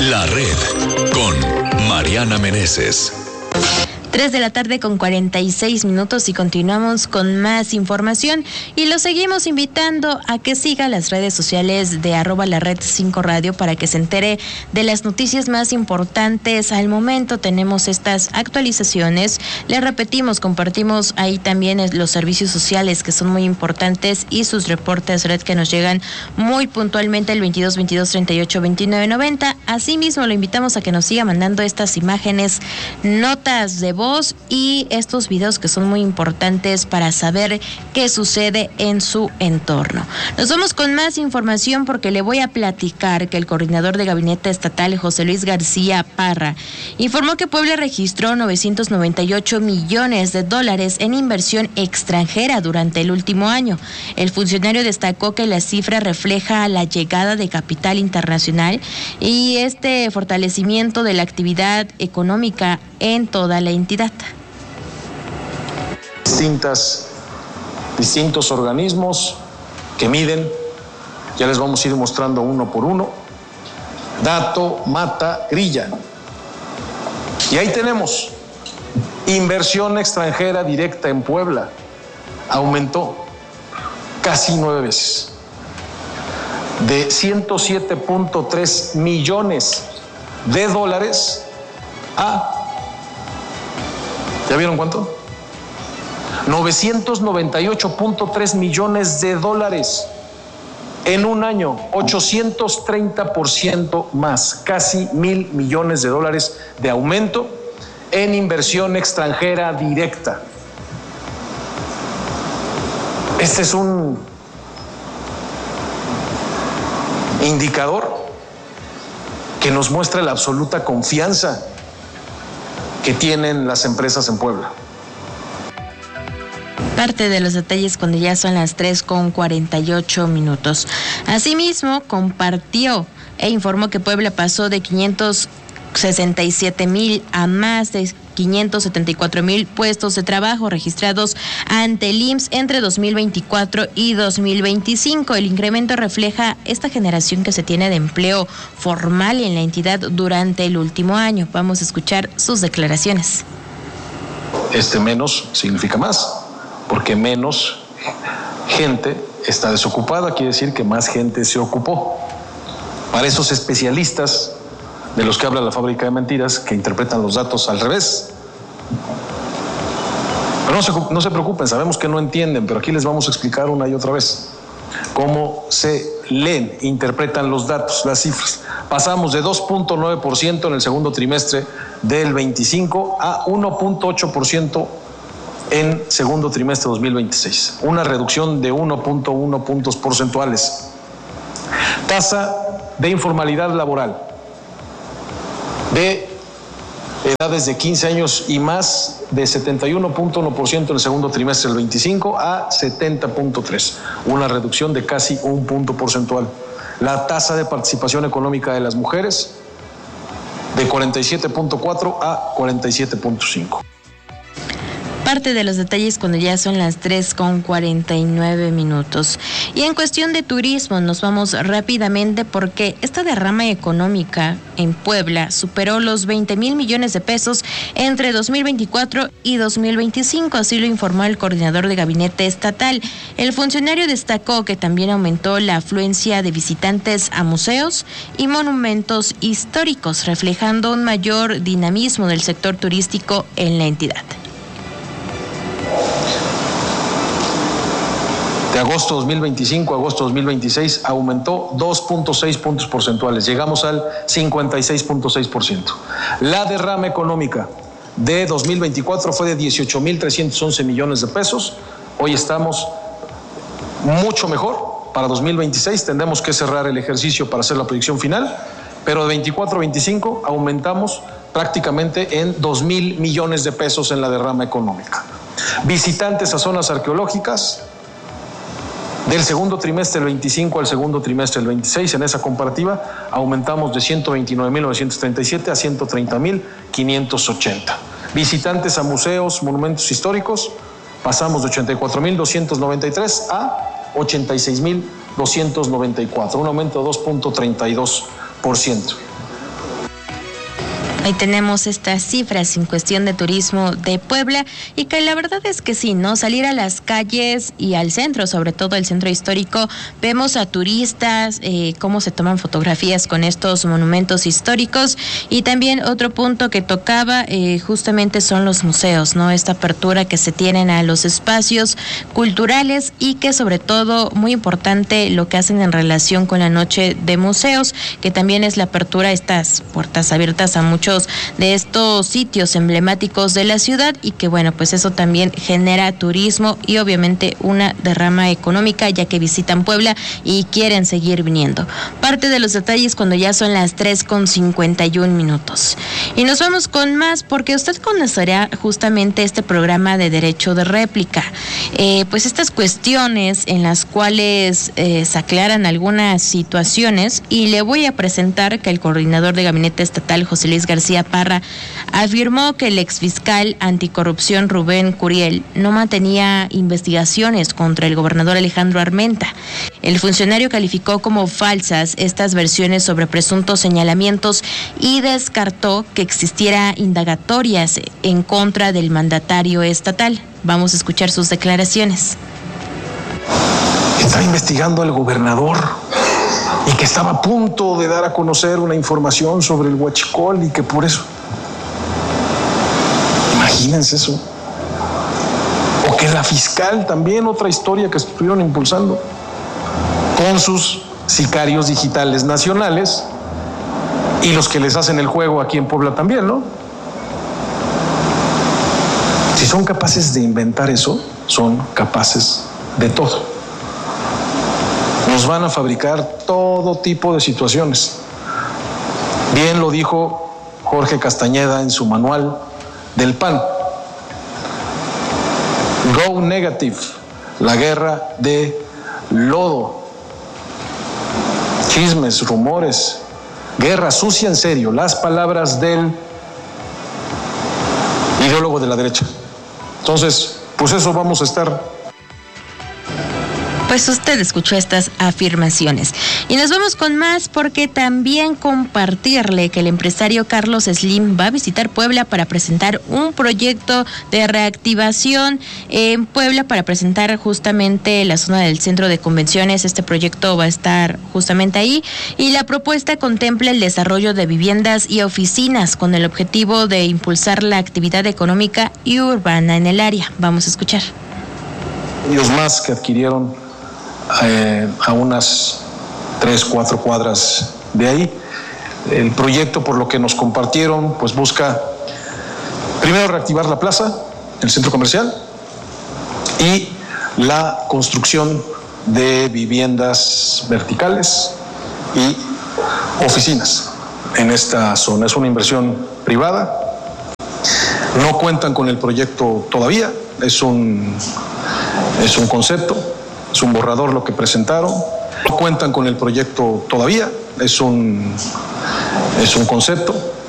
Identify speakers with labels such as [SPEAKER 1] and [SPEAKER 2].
[SPEAKER 1] La Red con Mariana Meneses.
[SPEAKER 2] 3 de la tarde con 46 minutos y continuamos con más información y lo seguimos invitando a que siga las redes sociales de @lared5radio para que se entere de las noticias más importantes. Al momento tenemos estas actualizaciones. Les repetimos, compartimos ahí también los servicios sociales que son muy importantes y sus reportes red que nos llegan muy puntualmente el 22 22 38 29 90. Asimismo lo invitamos a que nos siga mandando estas imágenes, notas de voz y estos videos que son muy importantes para saber qué sucede en su entorno. Nos vamos con más información porque le voy a platicar que el coordinador de gabinete estatal, José Luis García Parra, informó que Puebla registró 998 millones de dólares en inversión extranjera durante el último año. El funcionario destacó que la cifra refleja la llegada de capital internacional y este fortalecimiento de la actividad económica en toda la entidad.
[SPEAKER 3] Distintos organismos que miden, ya les vamos a ir mostrando uno por uno, dato, mata, grilla. Y ahí tenemos, inversión extranjera directa en Puebla, aumentó casi 9 veces, de 107.3 millones de dólares a, ¿ya vieron cuánto? 998.3 millones de dólares en un año, 830% más, casi 1,000 millones de dólares de aumento en inversión extranjera directa. Este es un indicador que nos muestra la absoluta confianza que tienen las empresas en Puebla.
[SPEAKER 2] Parte de los detalles cuando ya son las 3:48 minutos. Asimismo, compartió e informó que Puebla pasó de 567,000 a más de 574,000 puestos de trabajo registrados ante el IMSS entre 2024 y 2025. El incremento refleja esta generación que se tiene de empleo formal en la entidad durante el último año. Vamos a escuchar sus declaraciones.
[SPEAKER 3] Menos significa más, porque menos gente está desocupada, quiere decir que más gente se ocupó. Para esos especialistas de los que habla la fábrica de mentiras, que interpretan los datos al revés. Pero no se preocupen, sabemos que no entienden, pero aquí les vamos a explicar una y otra vez cómo se leen, interpretan los datos, las cifras. Pasamos de 2.9% en el segundo trimestre del 25 a 1.8% en segundo trimestre 2026, una reducción de 1.1 puntos porcentuales. Tasa de informalidad laboral de edades de 15 años y más, de 71.1% en el segundo trimestre del 25 a 70.3%, una reducción de casi 1 punto porcentual. La tasa de participación económica de las mujeres de 47.4 a 47.5.
[SPEAKER 2] Parte de los detalles cuando ya son las 3:49 minutos. Y en cuestión de turismo nos vamos rápidamente porque esta derrama económica en Puebla superó los 20,000 millones de pesos entre 2024 y 2025, así lo informó el coordinador de gabinete estatal. El funcionario destacó que también aumentó la afluencia de visitantes a museos y monumentos históricos, reflejando un mayor dinamismo del sector turístico en la entidad.
[SPEAKER 3] De agosto 2025 a agosto 2026 aumentó 2.6 puntos porcentuales, llegamos al 56.6%. La derrama económica de 2024 fue de 18,311 millones de pesos, hoy estamos mucho mejor. Para 2026 tendremos que cerrar el ejercicio para hacer la proyección final, pero de 24 a 25 aumentamos prácticamente en 2,000 millones de pesos en la derrama económica. Visitantes a zonas arqueológicas, del segundo trimestre del 25 al segundo trimestre del 26, en esa comparativa, aumentamos de 129,937 a 130,580. Visitantes a museos, monumentos históricos, pasamos de 84,293 a 86,294, un aumento de 2.32%.
[SPEAKER 2] Ahí tenemos estas cifras en cuestión de turismo de Puebla y que la verdad es que sí, ¿no? Salir a las calles y al centro, sobre todo el centro histórico, vemos a turistas, cómo se toman fotografías con estos monumentos históricos, y también otro punto que tocaba justamente son los museos, ¿no? Esta apertura que se tienen a los espacios culturales y que sobre todo, muy importante, lo que hacen en relación con la noche de museos, que también es la apertura, estas puertas abiertas a muchos de estos sitios emblemáticos de la ciudad, y que bueno, pues eso también genera turismo y obviamente una derrama económica, ya que visitan Puebla y quieren seguir viniendo. Parte de los detalles cuando ya son las 3:51. Y nos vamos con más, porque usted conocerá justamente este programa de derecho de réplica. Pues estas cuestiones en las cuales se aclaran algunas situaciones, y le voy a presentar que el coordinador de gabinete estatal, José Luis García Parra, afirmó que el exfiscal anticorrupción Rubén Curiel no mantenía investigaciones contra el gobernador Alejandro Armenta. El funcionario calificó como falsas estas versiones sobre presuntos señalamientos y descartó que existiera indagatorias en contra del mandatario estatal. Vamos a escuchar sus declaraciones.
[SPEAKER 3] Está investigando al gobernador y que estaba a punto de dar a conocer una información sobre el huachicol y que por eso... Imagínense eso. O que la fiscal también, otra historia que estuvieron impulsando con sus sicarios digitales nacionales y los que les hacen el juego aquí en Puebla también, ¿no? Si son capaces de inventar eso, son capaces de todo. Nos van a fabricar todo tipo de situaciones. Bien lo dijo Jorge Castañeda en su manual del PAN. Go negative, la guerra de lodo. Chismes, rumores, guerra sucia en serio, las palabras del ideólogo de la derecha. Entonces, pues eso vamos a estar.
[SPEAKER 2] Pues usted escuchó estas afirmaciones. Y nos vamos con más, porque también compartirle que el empresario Carlos Slim va a visitar Puebla para presentar un proyecto de reactivación en Puebla, para presentar justamente la zona del centro de convenciones. Este proyecto va a estar justamente ahí, y la propuesta contempla el desarrollo de viviendas y oficinas con el objetivo de impulsar la actividad económica y urbana en el área. Vamos a escuchar.
[SPEAKER 3] Ellos más que adquirieron a unas 3-4 cuadras de ahí. El proyecto, por lo que nos compartieron, pues busca primero reactivar la plaza, el centro comercial, y la construcción de viviendas verticales y oficinas en esta zona. Es una inversión privada. No cuentan con el proyecto todavía, es un concepto. Es un borrador lo que presentaron. No cuentan con el proyecto todavía, es un concepto.